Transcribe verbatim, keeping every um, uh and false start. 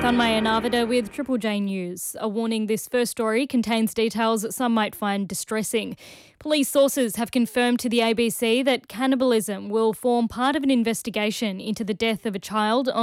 Tanmay Anavada with Triple J News. A warning, this first story contains details that some might find distressing. Police sources have confirmed to the A B C that cannibalism will form part of an investigation into the death of a child on